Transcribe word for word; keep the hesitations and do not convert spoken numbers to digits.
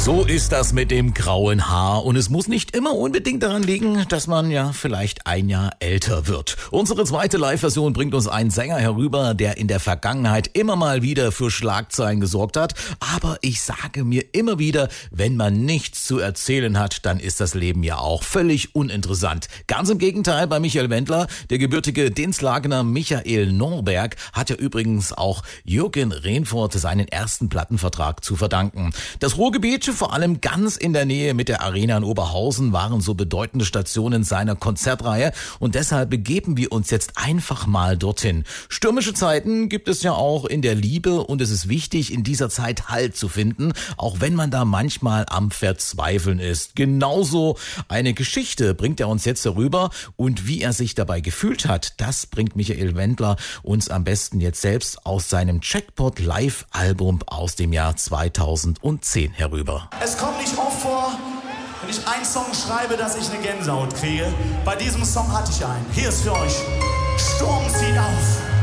So ist das mit dem grauen Haar und es muss nicht immer unbedingt daran liegen, dass man ja vielleicht ein Jahr älter wird. Unsere zweite Live-Version bringt uns einen Sänger herüber, der in der Vergangenheit immer mal wieder für Schlagzeilen gesorgt hat. Aber ich sage mir immer wieder, wenn man nichts zu erzählen hat, dann ist das Leben ja auch völlig uninteressant. Ganz im Gegenteil bei Michael Wendler. Der gebürtige Dinslagener Michael Norberg hat ja übrigens auch Jürgen Reinfurt seinen ersten Plattenvertrag zu verdanken. Das Ruhrgebiet, vor allem ganz in der Nähe mit der Arena in Oberhausen, waren so bedeutende Stationen seiner Konzertreihe und deshalb begeben wir uns jetzt einfach mal dorthin. Stürmische Zeiten gibt es ja auch in der Liebe und es ist wichtig, in dieser Zeit Halt zu finden, auch wenn man da manchmal am Verzweifeln ist. Genauso eine Geschichte bringt er uns jetzt darüber und wie er sich dabei gefühlt hat, das bringt Michael Wendler uns am besten jetzt selbst aus seinem Jackpot Live-Album aus dem Jahr zweitausendzehn herüber. Es kommt nicht oft vor, wenn ich einen Song schreibe, dass ich eine Gänsehaut kriege. Bei diesem Song hatte ich einen. Hier ist für euch Sturm zieht auf.